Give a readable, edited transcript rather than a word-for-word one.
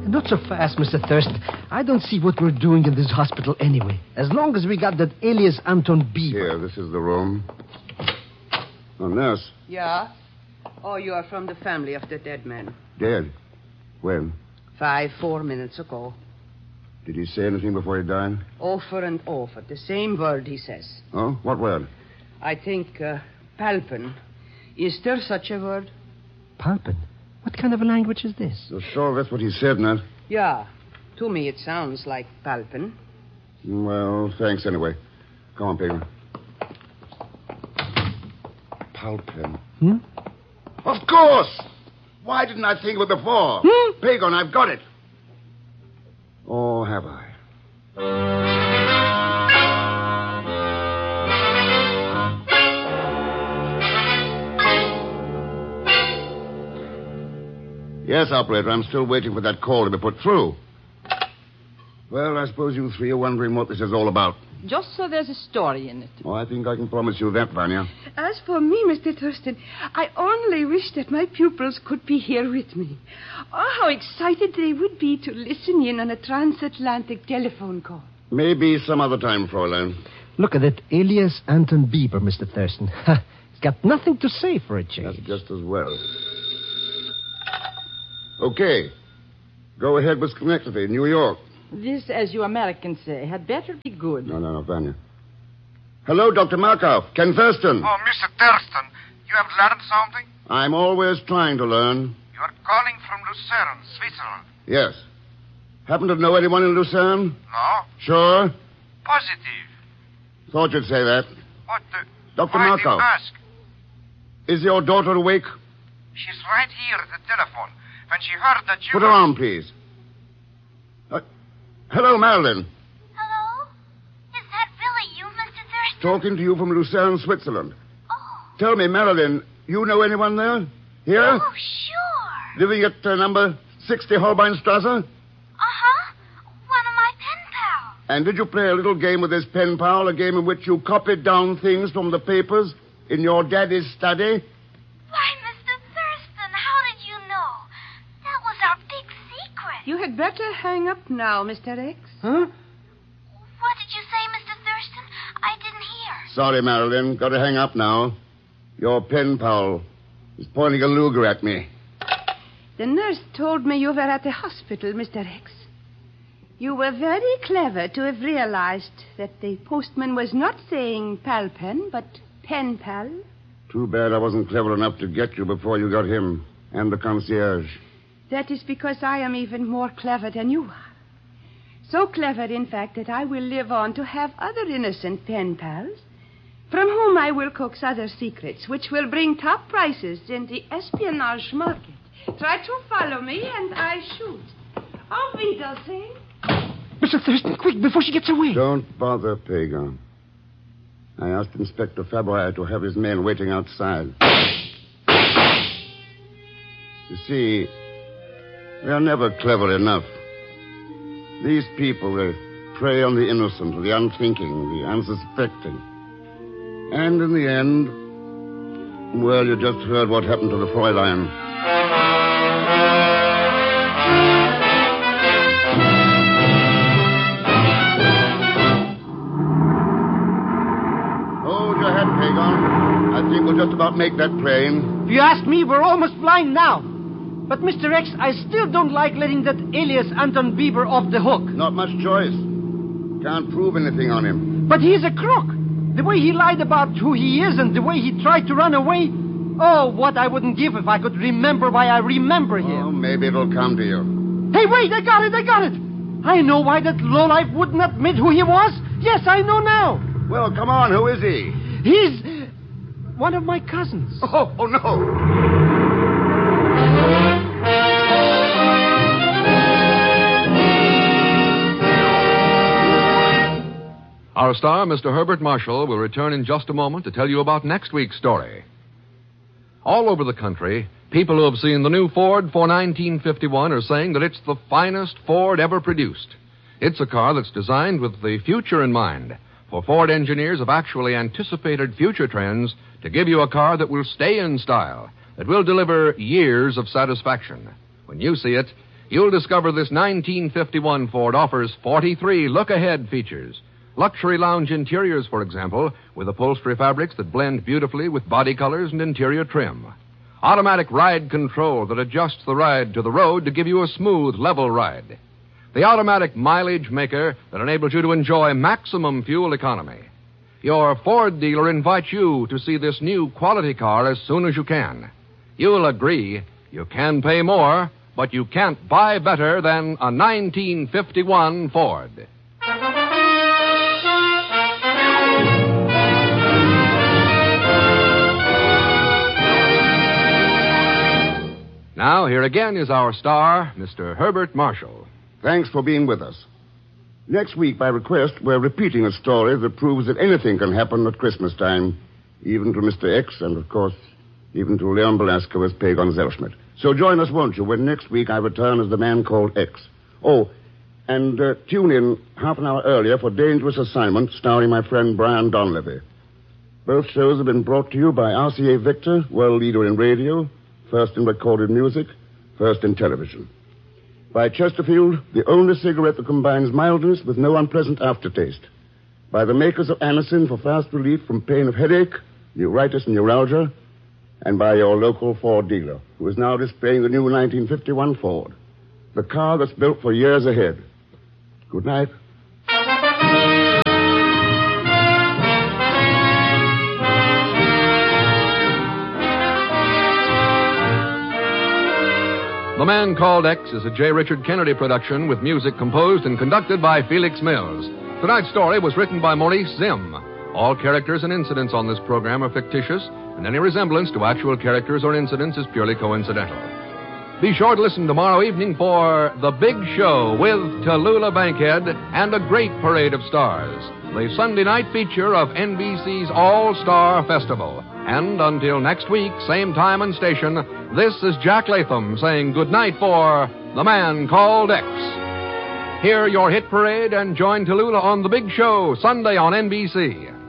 Not so fast, Mr. Thurston. I don't see what we're doing in this hospital anyway. As long as we got that alias Anton Bieber. Here, this is the room. Oh, nurse. Yeah? Oh, you are from the family of the dead man. Dead? When? 4 minutes ago. Did he say anything before he died? Over and over. The same word he says. Oh? What word? I think, palpen. Is there such a word? Palpen? What kind of a language is this? So sure that's what he said, Nat. Yeah. To me, it sounds like palpen. Well, thanks anyway. Come on, Pagan. Palpen. Of course! Why didn't I think of it before? Pagan, I've got it. Or have I? Yes, operator, I'm still waiting for that call to be put through. Well, I suppose you three are wondering what this is all about. Just so there's a story in it. Oh, I think I can promise you that, Vanya. As for me, Mr. Thurston, I only wish that my pupils could be here with me. Oh, how excited they would be to listen in on a transatlantic telephone call. Maybe some other time, Fräulein. Look at that alias Anton Bieber, Mr. Thurston. He's got nothing to say for a change. That's just as well. Okay. Go ahead with Schenectady, New York. This, as you Americans say, had better be good. No, Vanya. Hello, Dr. Markov. Ken Thurston. Oh, Mr. Thurston, you have learned something? I'm always trying to learn. You are calling from Lucerne, Switzerland. Yes. Happen to know anyone in Lucerne? No? Sure? Positive. Thought you'd say that. What the... Dr. Why do you Markov. ask? Is your daughter awake? She's right here at the telephone. When she heard that you... Put her on, please. Hello, Marilyn. Hello? Is that really you, Mr. Thurston? Talking to you from Lucerne, Switzerland. Oh. Tell me, Marilyn, you know anyone there? Here? Oh, sure. Living at number 60 Holbeinstrasse? Uh-huh. One of my pen pals. And did you play a little game with this pen pal, a game in which you copied down things from the papers in your daddy's study? Why, Mr. Thurston, how did you know? That was our big secret. You had better hang up now, Mr. X. Huh? What did you say, Mr. Thurston? I didn't hear. Sorry, Marilyn. Got to hang up now. Your pen pal is pointing a Luger at me. The nurse told me you were at the hospital, Mr. X. You were very clever to have realized that the postman was not saying pal pen, but pen pal. Too bad I wasn't clever enough to get you before you got him and the concierge. That is because I am even more clever than you are. So clever, in fact, that I will live on to have other innocent pen pals, from whom I will coax other secrets, which will bring top prices in the espionage market. Try to follow me, and I shoot. Auf Wiedersehen. Mr. Thurston, quick, before she gets away. Don't bother, Pagan. I asked Inspector Fabre to have his men waiting outside. You see, they're never clever enough. These people, they prey on the innocent, the unthinking, the unsuspecting. And in the end, well, you just heard what happened to the Fräulein. Hold your head, Pagan. I think we'll just about make that plane. If you ask me, we're almost flying now. But, Mr. X, I still don't like letting that alias Anton Bieber off the hook. Not much choice. Can't prove anything on him. But he's a crook. The way he lied about who he is and the way he tried to run away. Oh, what I wouldn't give if I could remember why I remember him. Oh, maybe it'll come to you. Hey, wait, I got it. I know why that lowlife wouldn't admit who he was. Yes, I know now. Well, come on, who is he? He's one of my cousins. Oh, no. Our star, Mr. Herbert Marshall, will return in just a moment to tell you about next week's story. All over the country, people who have seen the new Ford for 1951 are saying that it's the finest Ford ever produced. It's a car that's designed with the future in mind. For Ford engineers have actually anticipated future trends to give you a car that will stay in style, that will deliver years of satisfaction. When you see it, you'll discover this 1951 Ford offers 43 look-ahead features. Luxury lounge interiors, for example, with upholstery fabrics that blend beautifully with body colors and interior trim. Automatic ride control that adjusts the ride to the road to give you a smooth, level ride. The automatic mileage maker that enables you to enjoy maximum fuel economy. Your Ford dealer invites you to see this new quality car as soon as you can. You'll agree you can pay more, but you can't buy better than a 1951 Ford. Now, here again is our star, Mr. Herbert Marshall. Thanks for being with us. Next week, by request, we're repeating a story that proves that anything can happen at Christmas time, even to Mr. X and, of course, even to Leon Belasco as Pagon Zellschmidt. So join us, won't you, when next week I return as the man called X. Oh, and tune in half an hour earlier for Dangerous Assignment, starring my friend Brian Donlevy. Both shows have been brought to you by RCA Victor, world leader in radio, first in recorded music, first in television. By Chesterfield, the only cigarette that combines mildness with no unpleasant aftertaste. By the makers of Anacin for fast relief from pain of headache, neuritis, and neuralgia. And by your local Ford dealer, who is now displaying the new 1951 Ford. The car that's built for years ahead. Good night. The Man Called X is a J. Richard Kennedy production with music composed and conducted by Felix Mills. Tonight's story was written by Maurice Zimm. All characters and incidents on this program are fictitious, and any resemblance to actual characters or incidents is purely coincidental. Be sure to listen tomorrow evening for The Big Show with Tallulah Bankhead and a great parade of stars, the Sunday night feature of NBC's All-Star Festival. And until next week, same time and station, this is Jack Latham saying goodnight for The Man Called X. Hear your hit parade and join Tallulah on The Big Show, Sunday on NBC.